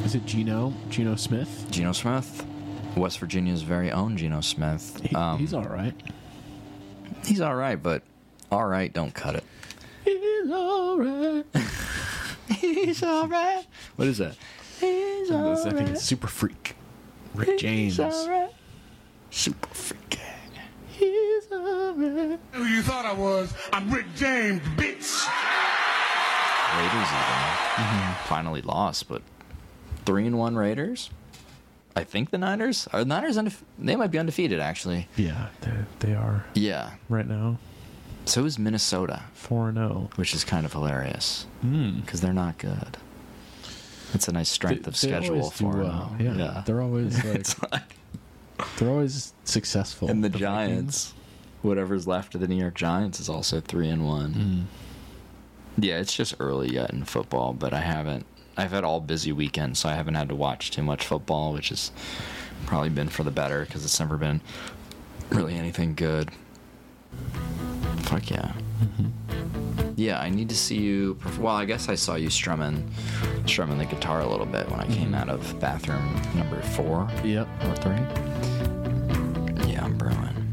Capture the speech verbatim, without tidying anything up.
Is it Geno? Geno Smith? Geno Smith, West Virginia's very own Geno Smith. He, Um, he's all right. he's all right, but all right, don't cut it. He's all right. He's all right. What is that? He's all I think it's Super Freak. Rick James. He's all right. Super freak. He's all right. Who you thought I was? I'm Rick James, bitch. Raiders even mm-hmm. finally lost, but three and one Raiders. I think the Niners are the Niners. Undefe- they might be undefeated actually. Yeah, they they are Yeah. right now. So is Minnesota, four and zero, which is kind of hilarious Mm. because they're not good. It's a nice strength They- of they schedule always do for well. them. Yeah, they're always like, It's like they're always successful. and the Vikings. Giants, whatever's left of the New York Giants, is also three and one. Mm. Yeah, it's just early yet in football, but I haven't. I've had all busy weekends, so I haven't had to watch too much football, which has probably been for the better because it's never been really anything good. Fuck yeah. Mm-hmm. Yeah, I need to see you. Perf- well, I guess I saw you strumming, strumming the guitar a little bit when I came Mm-hmm. out of bathroom number four Yep. or three. Yeah, I'm brewing.